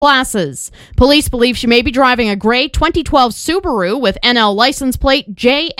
glasses. Police believe she may be driving a gray 2012 Subaru with NL license plate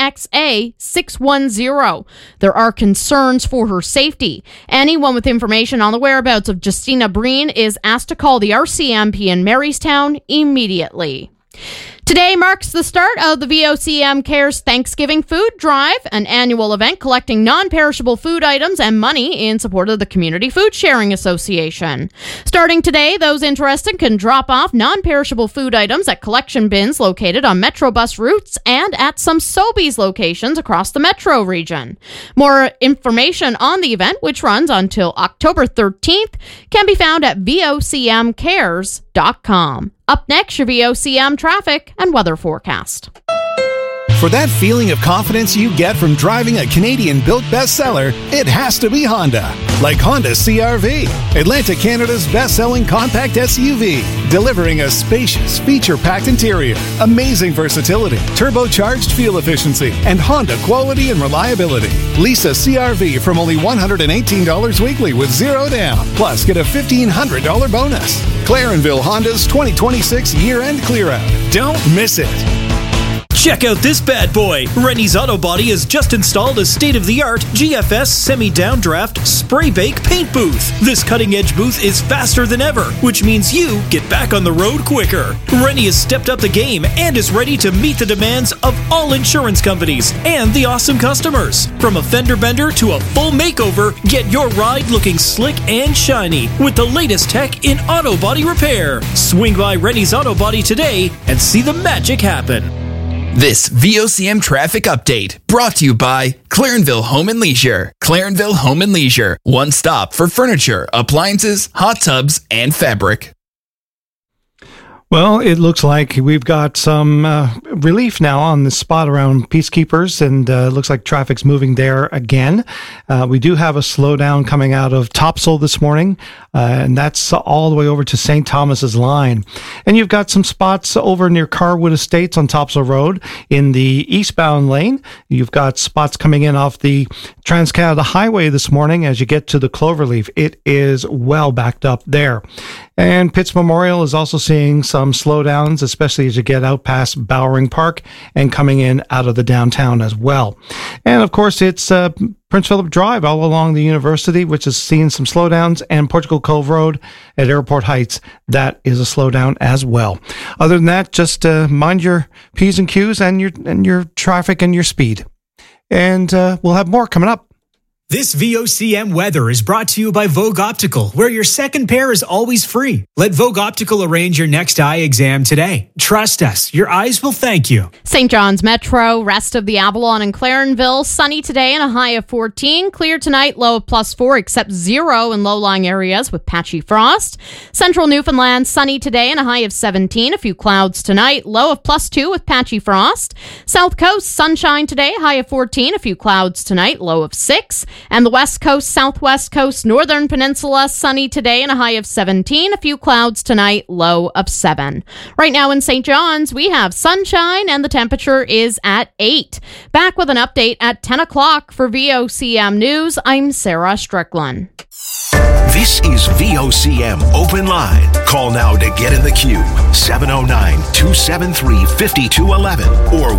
JXA610. There are concerns for her safety. Anyone with information on the whereabouts of Justina Breen is asked to call the RCMP in Marystown immediately. Today marks the start of the VOCM Cares Thanksgiving Food Drive, an annual event collecting non-perishable food items and money in support of the Community Food Sharing Association. Starting today, those interested can drop off non-perishable food items at collection bins located on Metrobus routes and at some Sobeys locations across the metro region. More information on the event, which runs until October 13th, can be found at vocmcares.com. Up next, your VOCM traffic and weather forecast. For that feeling of confidence you get from driving a Canadian-built bestseller, it has to be Honda. Like Honda CR-V, Atlantic Canada's best-selling compact SUV, delivering a spacious, feature-packed interior, amazing versatility, turbocharged fuel efficiency, and Honda quality and reliability. Lease a CR-V from only $118 weekly with zero down. Plus, get a $1,500 bonus. Clarenville Honda's 2026 year-end clear-out. Don't miss it. Check out this bad boy. Rennie's Auto Body has just installed a state-of-the-art GFS semi-downdraft spray bake paint booth. This cutting-edge booth is faster than ever, which means you get back on the road quicker. Rennie has stepped up the game and is ready to meet the demands of all insurance companies and the awesome customers. From a fender bender to a full makeover, get your ride looking slick and shiny with the latest tech in auto body repair. Swing by Rennie's Auto Body today and see the magic happen. This VOCM traffic update brought to you by Clarenville Home and Leisure. Clarenville Home and Leisure, one stop for furniture, appliances, hot tubs, and fabric. Well, it looks like we've got some relief now on the spot around Peacekeepers, and it looks like traffic's moving there again. We do have a slowdown coming out of Topsail this morning, and that's all the way over to St. Thomas's Line. And you've got some spots over near Carwood Estates on Topsail Road in the eastbound lane. You've got spots coming in off the Trans-Canada Highway this morning as you get to the Cloverleaf. It is well backed up there. And Pitts Memorial is also seeing some slowdowns, especially as you get out past Bowering Park and coming in out of the downtown as well. And of course, it's Prince Philip Drive all along the university, which is seeing some slowdowns, and Portugal Cove Road at Airport Heights, that is a slowdown as well. Other than that, just mind your P's and Q's and your traffic and your speed. And we'll have more coming up. This VOCM weather is brought to you by Vogue Optical, where your second pair is always free. Let Vogue Optical arrange your next eye exam today. Trust us, your eyes will thank you. St. John's Metro, rest of the Avalon and Clarenville, sunny today and a high of 14. Clear tonight, low of +4, except 0 in low-lying areas with patchy frost. Central Newfoundland, sunny today and a high of 17. A few clouds tonight, low of +2 with patchy frost. South Coast, sunshine today, high of 14. A few clouds tonight, low of 6. And the West Coast, Southwest Coast, Northern Peninsula, sunny today and a high of 17. A few clouds tonight, low of 7. Right now in St. John's, we have sunshine and the temperature is at 8. Back with an update at 10 o'clock for VOCM News. I'm Sarah Strickland. This is VOCM Open Line. Call now to get in the queue. 709-273-5211 or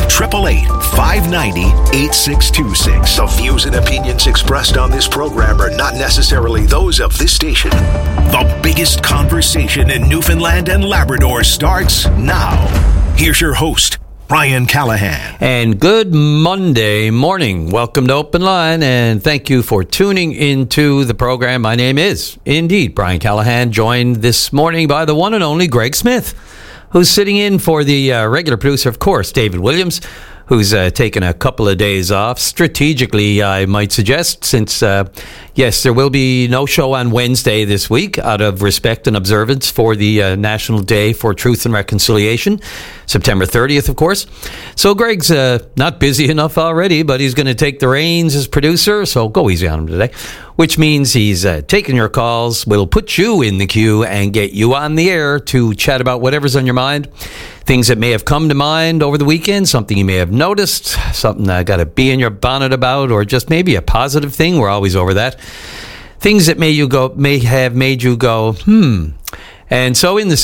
1-888-590-8626. The views and opinions expressed on this program are not necessarily those of this station. The biggest conversation in Newfoundland and Labrador starts now. Here's your host, Brian Callahan. And good Monday morning. Welcome to Open Line, and thank you for tuning into the program. My name is indeed Brian Callahan, joined this morning by the one and only Greg Smith, who's sitting in for the regular producer, of course, David Williams, who's taken a couple of days off. Strategically, I might suggest, since, yes, there will be no show on Wednesday this week out of respect and observance for the National Day for Truth and Reconciliation, September 30th, of course. So Greg's not busy enough already, but he's going to take the reins as producer, so go easy on him today, which means he's taking your calls. We'll put you in the queue and get you on the air to chat about whatever's on your mind. Things that may have come to mind over the weekend, something you may have noticed, something that got to be in your bonnet about, or just maybe a positive thing. We're always over that. Things that may have made you go, And so in the